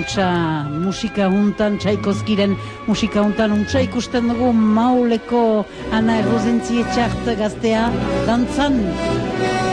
untsa musika juntan, Tchaikovskiren musika juntan, untsa ikusten dugu Mauleko Ana Errozentzietxart gaztea dantzan.